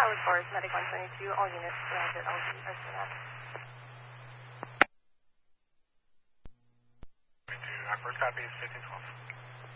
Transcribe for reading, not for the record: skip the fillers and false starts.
Howard Forest, Medic 122, all units arrived at LG Arsenal. Our first copy is 1512.